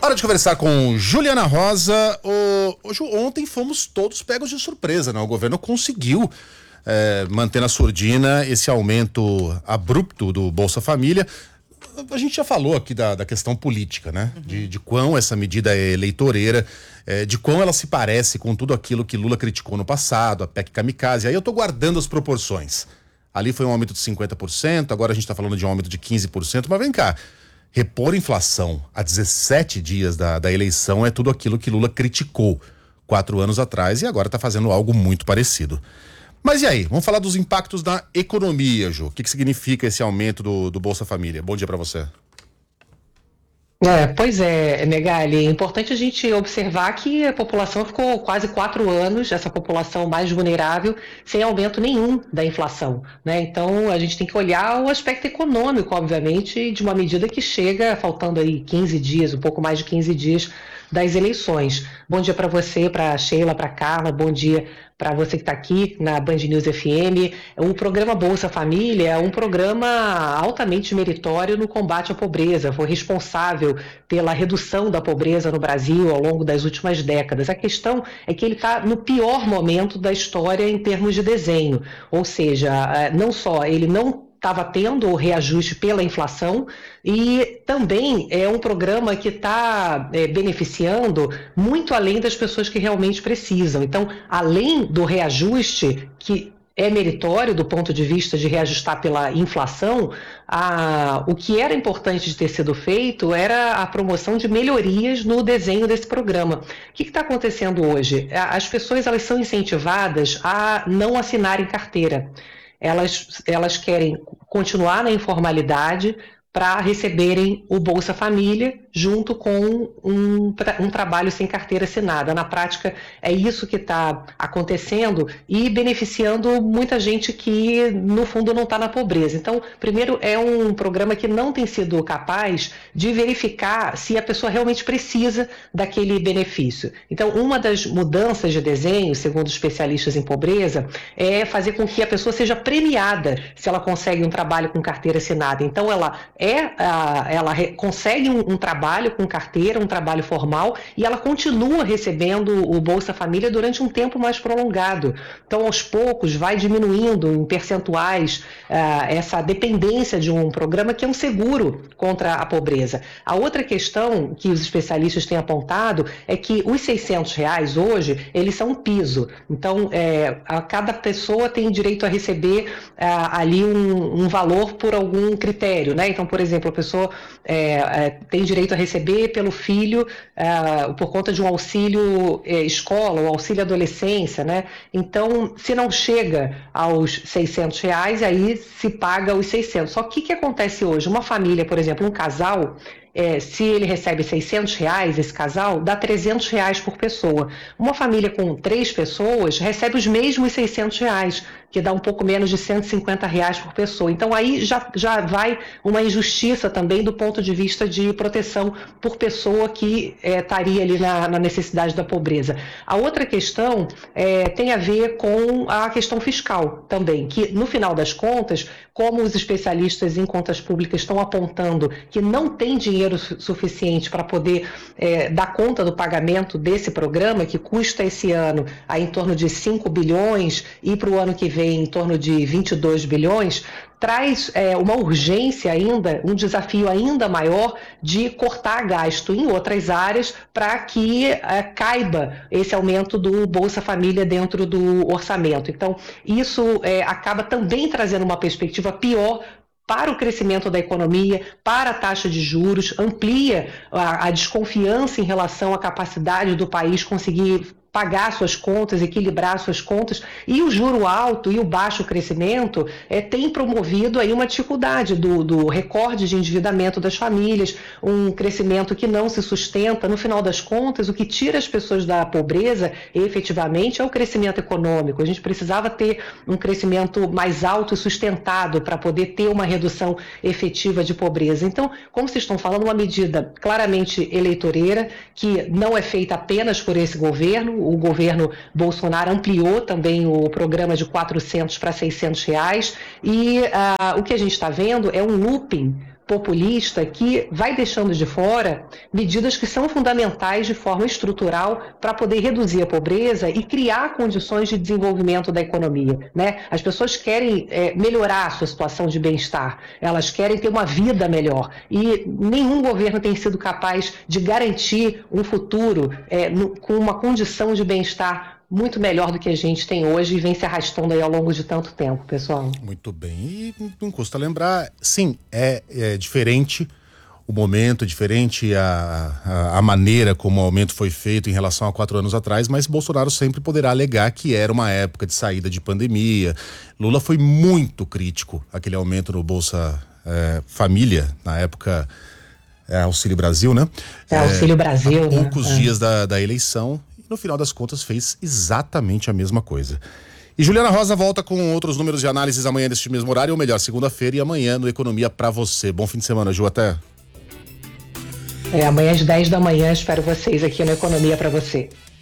Hora de conversar com Juliana Rosa. Ju, ontem fomos todos pegos de surpresa, né? O governo conseguiu manter na surdina esse aumento abrupto do Bolsa Família. A gente já falou aqui da questão política, né? De quão essa medida é eleitoreira, de quão ela se parece com tudo aquilo que Lula criticou no passado, a PEC Kamikaze. Aí eu tô guardando as proporções. Ali foi um aumento de 50%, agora a gente tá falando de um aumento de 15%, mas vem cá. Repor inflação a 17 dias da eleição é tudo aquilo que Lula criticou 4 anos atrás e agora está fazendo algo muito parecido. Mas e aí? Vamos falar dos impactos na economia, Ju. O que significa esse aumento do Bolsa Família? Bom dia para você. Pois é, Megali, é importante a gente observar que a população ficou quase 4 anos, essa população mais vulnerável, sem aumento nenhum da inflação, né? Então a gente tem que olhar o aspecto econômico, obviamente, de uma medida que chega faltando aí 15 dias, um pouco mais de 15 dias das eleições. Bom dia para você, para a Sheila, para a Carla, bom dia para você que está aqui na Band News FM. O programa Bolsa Família é um programa altamente meritório no combate à pobreza. Foi responsável pela redução da pobreza no Brasil ao longo das últimas décadas. A questão é que ele está no pior momento da história em termos de desenho. Ou seja, não só ele não estava tendo o reajuste pela inflação e também é um programa que está beneficiando muito além das pessoas que realmente precisam. Então, além do reajuste, que é meritório do ponto de vista de reajustar pela inflação, o que era importante de ter sido feito era a promoção de melhorias no desenho desse programa. O que está acontecendo hoje? As pessoas elas são incentivadas a não assinarem carteira. Elas querem continuar na informalidade para receberem o Bolsa Família junto com um trabalho sem carteira assinada. Na prática, é isso que está acontecendo e beneficiando muita gente que, no fundo, não está na pobreza. Então, primeiro, é um programa que não tem sido capaz de verificar se a pessoa realmente precisa daquele benefício. Então, uma das mudanças de desenho, segundo especialistas em pobreza, é fazer com que a pessoa seja premiada se ela consegue um trabalho com carteira assinada. Então, ela consegue um trabalho com carteira, um trabalho formal, e ela continua recebendo o Bolsa Família durante um tempo mais prolongado. Então, aos poucos, vai diminuindo em percentuais essa dependência de um programa que é um seguro contra a pobreza. A outra questão que os especialistas têm apontado é que os R$600 hoje, eles são um piso. Então, cada pessoa tem direito a receber ali um valor por algum critério, né? Então, por exemplo, a pessoa tem direito a receber pelo filho por conta de um auxílio escola, ou auxílio adolescência, né? Então, se não chega aos R$600, aí se paga os 600. Só que o que acontece hoje? Uma família, por exemplo, um casal, se ele recebe R$600, esse casal, dá R$300 por pessoa. Uma família com 3 pessoas recebe os mesmos R$600, que dá um pouco menos de R$150 por pessoa. Então aí já vai uma injustiça também do ponto de vista de proteção por pessoa que estaria ali na necessidade da pobreza. A outra questão tem a ver com a questão fiscal também, que no final das contas, como os especialistas em contas públicas estão apontando que não tem dinheiro suficiente para poder dar conta do pagamento desse programa, que custa esse ano em torno de 5 bilhões e para o ano que vem em torno de 22 bilhões, traz uma urgência ainda, um desafio ainda maior de cortar gasto em outras áreas para que caiba esse aumento do Bolsa Família dentro do orçamento. Então, isso acaba também trazendo uma perspectiva pior para o crescimento da economia, para a taxa de juros, amplia a desconfiança em relação à capacidade do país conseguir pagar suas contas, equilibrar suas contas, e o juro alto e o baixo crescimento tem promovido aí uma dificuldade do recorde de endividamento das famílias, um crescimento que não se sustenta. No final das contas, o que tira as pessoas da pobreza efetivamente é o crescimento econômico. A gente precisava ter um crescimento mais alto e sustentado para poder ter uma redução efetiva de pobreza. Então, como vocês estão falando, uma medida claramente eleitoreira, que não é feita apenas por esse governo. O governo Bolsonaro ampliou também o programa de R$400 para R$600 e o que a gente está vendo é um looping populista que vai deixando de fora medidas que são fundamentais de forma estrutural para poder reduzir a pobreza e criar condições de desenvolvimento da economia, né? As pessoas querem melhorar a sua situação de bem-estar, elas querem ter uma vida melhor e nenhum governo tem sido capaz de garantir um futuro com uma condição de bem-estar muito melhor do que a gente tem hoje e vem se arrastando aí ao longo de tanto tempo, pessoal. Muito bem, e não custa lembrar, sim, é diferente o momento, é diferente a maneira como o aumento foi feito em relação a 4 anos atrás, mas Bolsonaro sempre poderá alegar que era uma época de saída de pandemia. Lula foi muito crítico àquele aumento no Bolsa Família, na época Auxílio Brasil, né? Auxílio Brasil, há poucos dias da eleição. No final das contas, fez exatamente a mesma coisa. E Juliana Rosa volta com outros números de análises amanhã neste mesmo horário, ou melhor, segunda-feira e amanhã no Economia pra você. Bom fim de semana, Ju, até. Amanhã às 10 da manhã, espero vocês aqui no Economia pra você.